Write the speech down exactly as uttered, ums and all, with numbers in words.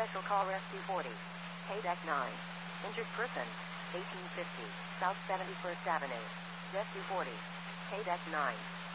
Special Call Rescue forty. K-Deck nine. Injured person. eighteen fifty. South seventy-first Avenue. Rescue forty. K-Deck nine.